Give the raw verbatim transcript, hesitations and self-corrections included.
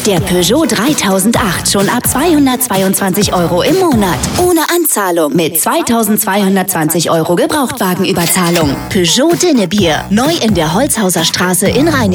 Der Peugeot dreitausendacht schon ab zweihundertzweiundzwanzig Euro im Monat. Ohne Anzahlung mit zweitausendzweihundertzwanzig Euro Gebrauchtwagenüberzahlung. Peugeot Dinnebier. Neu in der Holzhauser Straße in Rhein.